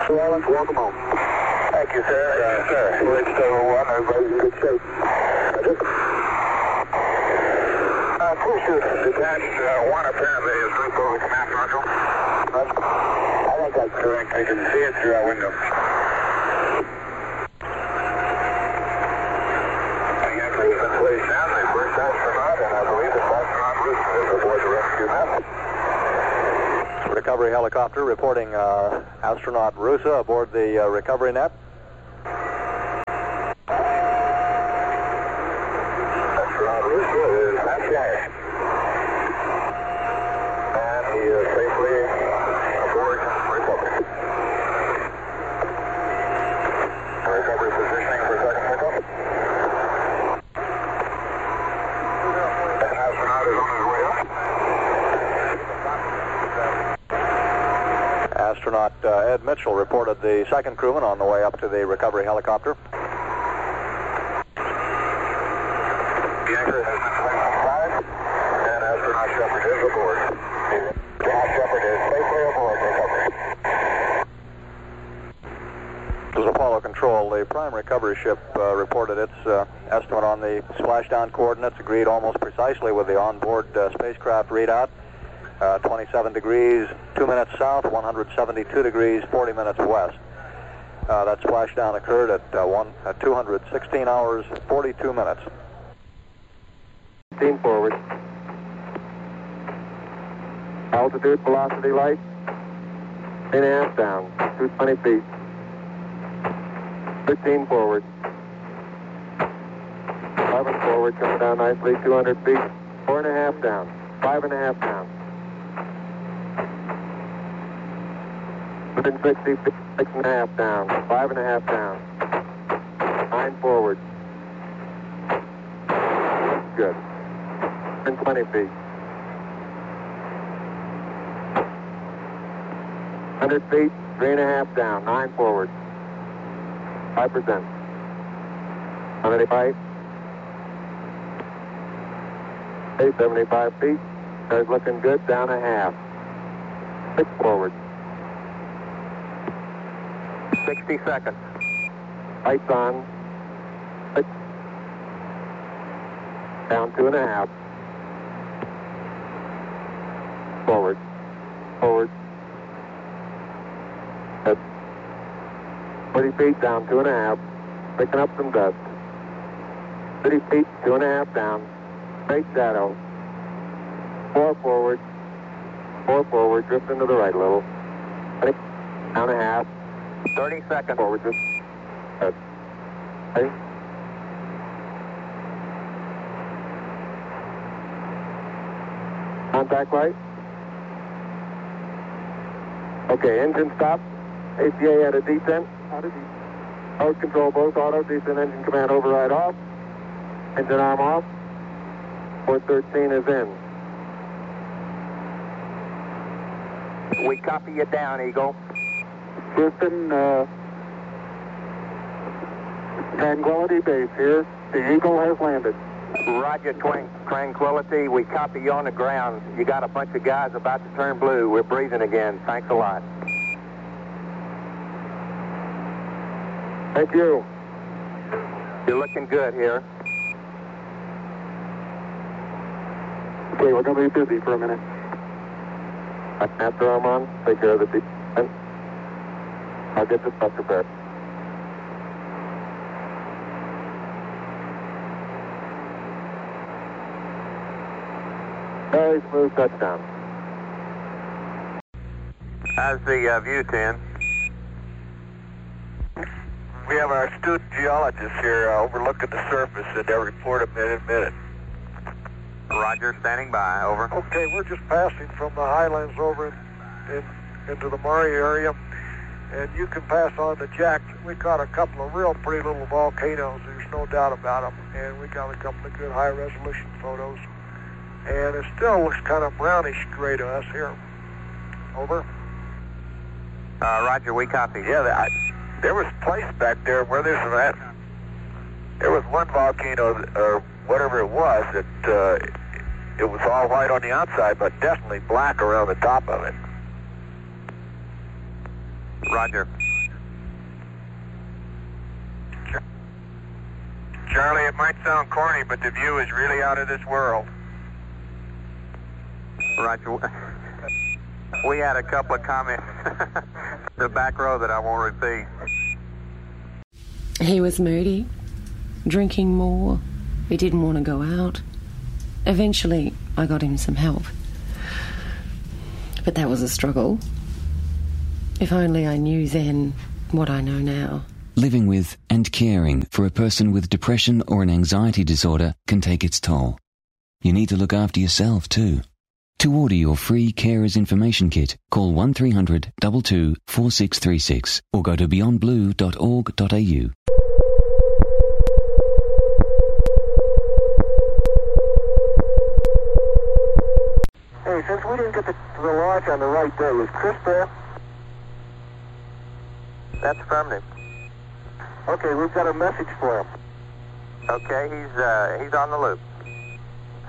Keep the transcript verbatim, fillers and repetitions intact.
Wallace, welcome home. Thank you, sir. Thank you, sir. Bridge over one, everybody's in good shape. Roger. Uh, crew shoot detached uh, one apparently is looped over command module. Roger. I think that's correct. I can see it through our window. Again, we've been placed down the first astronaut, and I believe the astronaut Rooster is aboard the rescue map. Recovery helicopter reporting uh, astronaut Rusa aboard the uh, recovery net. Astronaut Rusa is flying. And he is safely aboard recovery. Recovery positioning for second pickup. An astronaut is on his way up. Astronaut uh, Ed Mitchell reported the second crewman on the way up to the recovery helicopter. The anchor has been placed on side, and astronaut Shepard is aboard. Astronaut Shepard is safely aboard recovery. This is Apollo Control. The prime recovery ship uh, reported its uh, estimate on the splashdown coordinates, agreed almost precisely with the onboard uh, spacecraft readout. Uh, twenty-seven degrees, two minutes south, one hundred seventy-two degrees, forty minutes west. Uh, that splashdown occurred at uh, one, uh, two hundred sixteen hours, forty-two minutes. fifteen forward. Altitude, velocity light. Eight and a half down, two hundred twenty feet. thirteen forward. eleven forward, coming down nicely, two hundred feet. Four and a half down, five and a half down. one hundred sixty feet, six and a half down, five and a half down. Nine forward. Good. one hundred twenty feet. one hundred feet, three and a half down, nine forward. five percent. one eighty-five. Okay, seventy-five feet. Car's looking good, down a half. Six forward. sixty seconds. Lights on. Six. Down two and a half. Forward. Forward. Good. forty feet down, two and a half. Picking up some dust. thirty feet, two and a half down. Straight shadow. Four forward. Four forward. Drift into the right a little. Down a half. thirty seconds. Forward. Just. Good. Okay. Contact light. Okay, engine stop. A C A at a descent. Auto descent. Mode control both auto descent, engine command override off. Engine arm off. four thirteen is in. We copy you down, Eagle. Houston, uh, Tranquility Base here. The Eagle has landed. Roger, Twin Tranquility. We copy you on the ground. You got a bunch of guys about to turn blue. We're breathing again. Thanks a lot. Thank you. You're looking good here. Okay, we're going to be busy for a minute. After I'm on, take care of the descent. I'll get the stuff prepared. Very smooth touchdown. How's the uh, view, Tim? We have our astute geologists here uh, overlooking the surface, and they'll report a minute minute. Roger, standing by, over. Okay, we're just passing from the highlands over in, in, into the Murray area, and you can pass on the jack. We caught a couple of real pretty little volcanoes, there's no doubt about them, and we got a couple of good high-resolution photos. And it still looks kind of brownish gray to us here. Over. Uh, Roger, we copy. Yeah, I, there was a place back there where there's that. There was one volcano, or whatever it was, that uh, it was all white on the outside, but definitely black around the top of it. Roger. Charlie, it might sound corny, but the view is really out of this world. Roger. We had a couple of comments the back row that I won't repeat. He was moody, drinking more. He didn't want to go out. Eventually, I got him some help. But that was a struggle. If only I knew then what I know now. Living with and caring for a person with depression or an anxiety disorder can take its toll. You need to look after yourself too. To order your free Carers Information Kit, call one three hundred, two two, four six three six or go to beyond blue dot org dot a u. Hey, since we didn't get the, the launch on the right day, is Chris there? That's affirmative. Okay, we've got a message for him. Okay, he's uh, he's on the loop.